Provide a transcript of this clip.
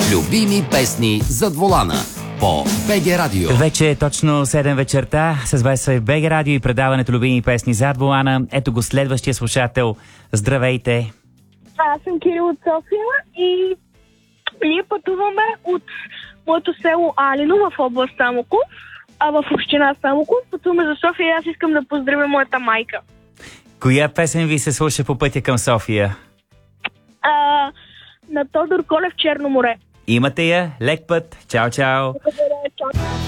Любими песни зад волана по БГ Радио. Вече е точно 7 вечерта. С вас е БГ Радио и предаването Любими песни зад волана. Ето го следващия слушател. Здравейте! Аз съм Кирил от София и ние пътуваме от моето село Алино в област Самоков, а в община Самоков пътуваме за София и аз искам да поздравя моята майка. Коя песен ви се слуша по пътя към София? На Тодор Колев, Черно море. Имате я. Лек път. Чао, чао. Благодаря, чао.